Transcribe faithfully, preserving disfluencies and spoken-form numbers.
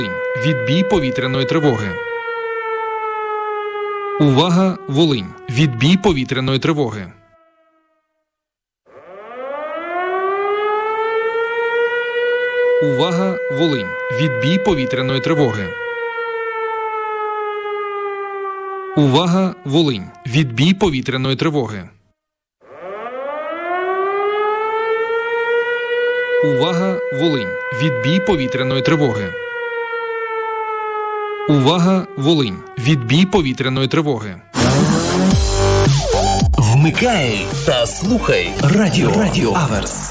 Відбій повітряної тривоги. Увага, Волинь! Відбій повітряної тривоги. Увага, Волинь! Відбій повітряної тривоги. Увага, Волинь! Відбій повітряної тривоги. Увага, Волинь! Відбій повітряної тривоги. Увага, Волинь! Відбій повітряної тривоги. Вмикай та слухай радіо, радіо Аверс.